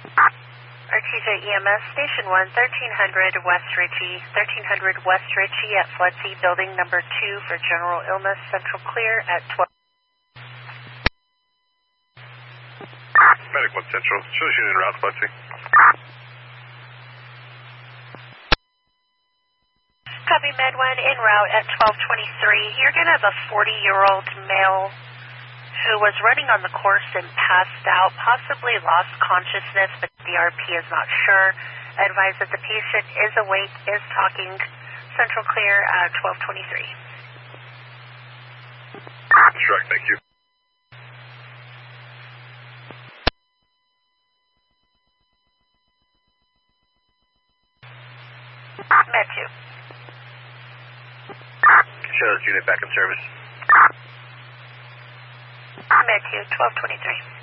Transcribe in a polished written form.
RTJ EMS, Station 1, 1300 West Ritchie, 1300 West Ritchie at Floodseat, building number 2 for general illness, central clear at 12. Medic 1 Central, show unit en route, Floodseat. Copy, Med 1 en route at 1223. You're going to have a 40-year-old male who was running on the course and passed out, possibly lost consciousness, but the RP is not sure. Advise that the patient is awake, is talking. Central clear at 1223. Correct, thank you. Med 2. Show this unit back in service. Med 2, 1223.